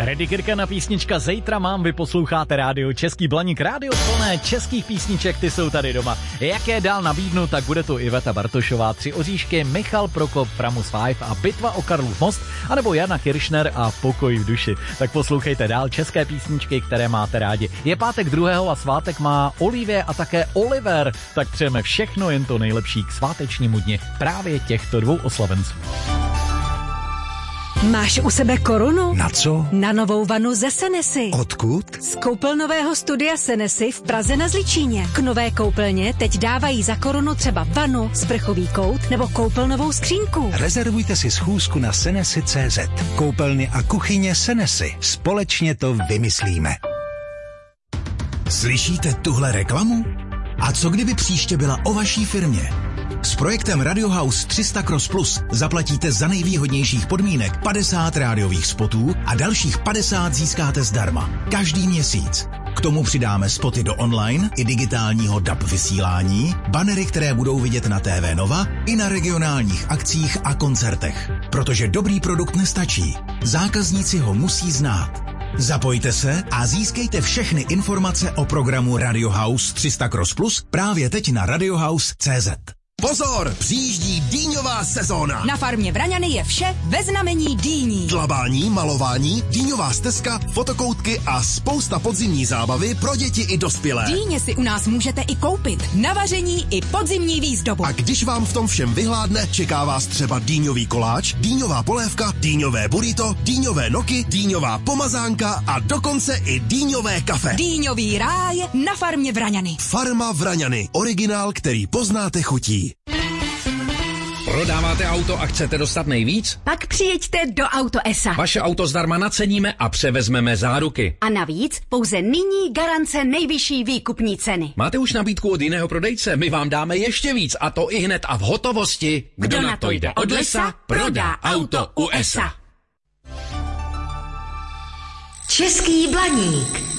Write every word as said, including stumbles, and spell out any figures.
Reddy Kirkana písnička Zítra mám, vy posloucháte rádio Český Blaník, rádio plné českých písniček, ty jsou tady doma. Jaké dál nabídnu, tak bude tu Iveta Bartošová, Tři oříšky, Michal Prokop, Pramus Five a Bitva o Karlův most, anebo Jana Kiršner a Pokoj v duši. Tak poslouchejte dál české písničky, které máte rádi. Je pátek druhého a svátek má Olivie a také Oliver, tak přejeme všechno jen to nejlepší k svátečnímu dni právě těchto dvou oslavenců. Máš u sebe korunu? Na co? Na novou vanu ze Senesy. Odkud? Z koupelnového studia Senesy v Praze na Zličíně. K nové koupelně teď dávají za korunu třeba vanu, sprchový kout nebo koupelnovou skřínku. Rezervujte si schůzku na senesy tečka cé zet. Koupelny a kuchyně Senesy. Společně to vymyslíme. Slyšíte tuhle reklamu? A co kdyby příště byla o vaší firmě? S projektem Radio House tři sta Cross Plus zaplatíte za nejvýhodnějších podmínek padesát rádiových spotů a dalších padesát získáte zdarma. Každý měsíc. K tomu přidáme spoty do online i digitálního D A B vysílání, banery, které budou vidět na T V Nova i na regionálních akcích a koncertech. Protože dobrý produkt nestačí. Zákazníci ho musí znát. Zapojte se a získejte všechny informace o programu Radio House tři sta Cross Plus právě teď na radiohouse tečka cé zet. Pozor, přijíždí dýňová sezóna. Na farmě Vraňany je vše ve znamení dýní. Dlabání, malování, dýňová stezka, fotokoutky a spousta podzimní zábavy pro děti i dospělé. Dýně si u nás můžete i koupit. Na vaření i podzimní výzdobu. A když vám v tom všem vyhládne, čeká vás třeba dýňový koláč, dýňová polévka, dýňové burrito, dýňové noky, dýňová pomazánka a dokonce i dýňové kafe. Dýňový ráj na farmě Vraňany. Farma Vraňany. Originál, který poznáte chutí. Prodáváte auto a chcete dostat nejvíc? Pak přijeďte do Auto es a. Vaše auto zdarma naceníme a převezmeme záruky. A navíc pouze nyní garance nejvyšší výkupní ceny. Máte už nabídku od jiného prodejce? My vám dáme ještě víc, a to i hned a v hotovosti. Kdo, Kdo na to jde od lesa, prodá auto u es a. Český Blaník.